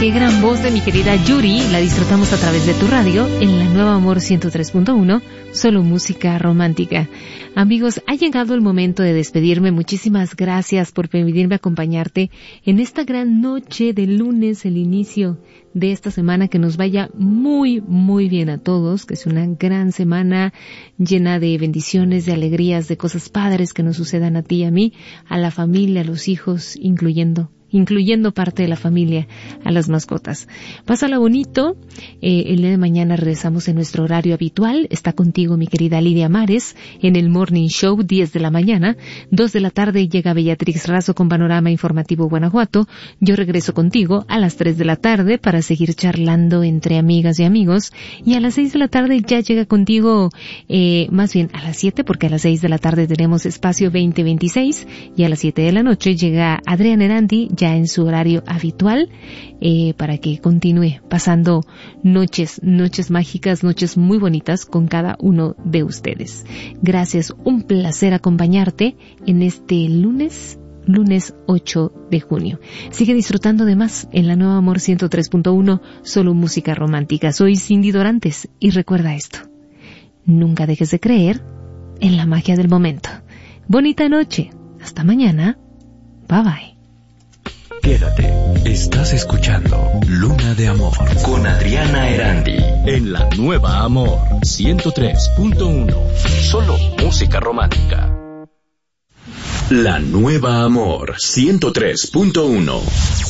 Qué gran voz de mi querida Yuri, la disfrutamos a través de tu radio en la Nueva Amor 103.1, solo música romántica. Amigos, ha llegado el momento de despedirme. Muchísimas gracias por permitirme acompañarte en esta gran noche de lunes, el inicio de esta semana. Que nos vaya muy, muy bien a todos, que es una gran semana llena de bendiciones, de alegrías, de cosas padres que nos sucedan a ti y a mí, a la familia, a los hijos, incluyendo parte de la familia, a las mascotas. Pásala bonito. El día de mañana regresamos en nuestro horario habitual. Está contigo mi querida Lidia Mares en el Morning Show, 10 de la mañana. 2 de la tarde llega Beatriz Razo con Panorama Informativo Guanajuato. Yo regreso contigo a las 3 de la tarde para seguir charlando entre amigas y amigos. Y a las 6 de la tarde ya llega contigo, más bien a las 7, porque a las 6 de la tarde tenemos Espacio 2026. Y a las 7 de la noche llega Adrián Erandi, ya en su horario habitual, para que continúe pasando noches mágicas, noches muy bonitas con cada uno de ustedes. Gracias, un placer acompañarte en este lunes 8 de junio. Sigue disfrutando de más en la Nueva Amor 103.1, solo música romántica. Soy Cindy Dorantes y recuerda esto: nunca dejes de creer en la magia del momento. Bonita noche, hasta mañana, bye bye. Quédate, estás escuchando Luna de Amor con Adriana Erandi en la Nueva Amor 103.1, solo música romántica. La Nueva Amor 103.1.